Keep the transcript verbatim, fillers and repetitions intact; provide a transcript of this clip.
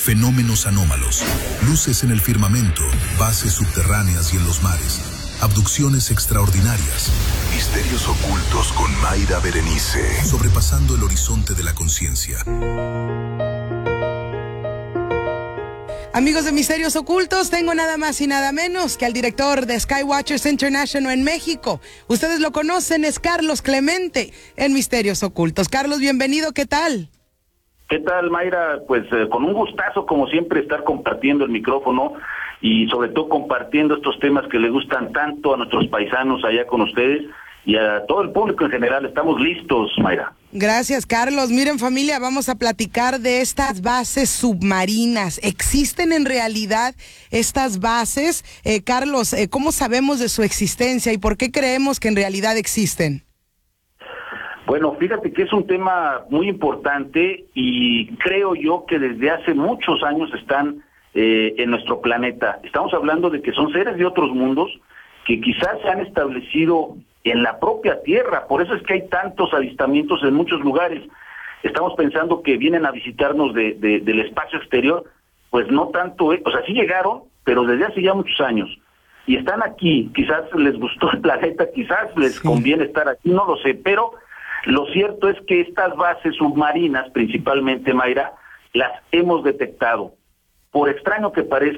Fenómenos anómalos, luces en el firmamento, bases subterráneas y en los mares, abducciones extraordinarias, misterios ocultos con Mayra Berenice, sobrepasando el horizonte de la conciencia. Amigos de Misterios Ocultos, tengo nada más y nada menos que al director de Skywatchers International en México. Ustedes lo conocen, es Carlos Clemente en Misterios Ocultos. Carlos, bienvenido, ¿qué tal? ¿Qué tal, Mayra? Pues eh, con un gustazo, como siempre, estar compartiendo el micrófono y sobre todo compartiendo estos temas que le gustan tanto a nuestros paisanos allá con ustedes y a todo el público en general. Estamos listos, Mayra. Gracias, Carlos. Miren, familia, vamos a platicar de estas bases submarinas. ¿Existen en realidad estas bases? Eh, Carlos, eh, ¿cómo sabemos de su existencia y por qué creemos que en realidad existen? Bueno, fíjate que es un tema muy importante y creo yo que desde hace muchos años están eh, en nuestro planeta. Estamos hablando de que son seres de otros mundos que quizás se han establecido en la propia Tierra, por eso es que hay tantos avistamientos en muchos lugares. Estamos pensando que vienen a visitarnos de, de, del espacio exterior, pues no tanto, eh, o sea, sí llegaron, pero desde hace ya muchos años. Y están aquí, quizás les gustó el planeta, quizás les sí. conviene estar aquí, no lo sé, pero lo cierto es que estas bases submarinas, principalmente, Mayra, las hemos detectado. Por extraño que parezca,